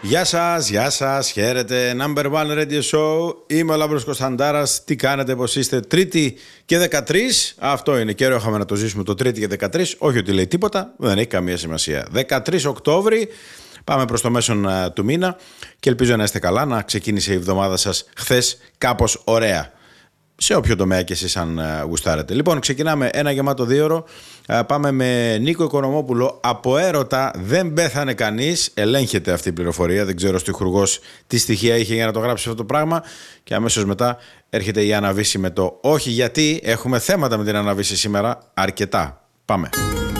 Γεια σας, χαίρετε. Number One Radio Show. Είμαι ο Λάμπρος Κωνσταντάρας. Τι κάνετε, πως είστε? Τρίτη και 13. Αυτό είναι. Καιρό είχαμε να το ζήσουμε το Τρίτη και 13. Όχι ότι λέει τίποτα, δεν έχει καμία σημασία. 13 Οκτώβρη. Πάμε προς το μέσον του μήνα και ελπίζω να είστε καλά, να ξεκίνησε η εβδομάδα σας χθες κάπως ωραία. Σε όποιο τομέα και εσείς αν γουστάρετε. Λοιπόν, ξεκινάμε ένα γεμάτο 2ωρο. Πάμε με Νίκο Οικονομόπουλο. Από έρωτα δεν πέθανε κανείς. Ελέγχεται αυτή η πληροφορία. Δεν ξέρω στο Υπουργός τι στοιχεία είχε για να το γράψει αυτό το πράγμα. Και αμέσως μετά έρχεται η Αναβίση με το όχι, γιατί έχουμε θέματα με την Αναβίση σήμερα αρκετά. Πάμε.